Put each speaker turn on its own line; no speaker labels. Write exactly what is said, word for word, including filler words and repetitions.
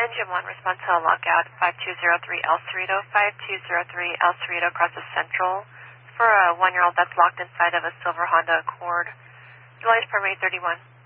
Engine one, response to a lockout, five two zero three El Cerrito, five two zero three El Cerrito crosses Central for a one-year-old that's locked inside of a silver Honda Accord. July is primary thirty-one.